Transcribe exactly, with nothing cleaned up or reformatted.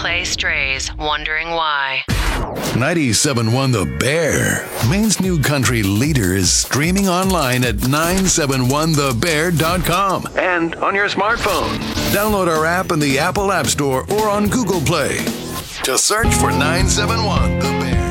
Clay strays, wondering why. ninety-seven point one The Bear, Maine's new country leader, is streaming online at nine seven one the bear dot com and on your smartphone. Download our app in the Apple App Store or on Google Play. Just search for nine seven one The Bear.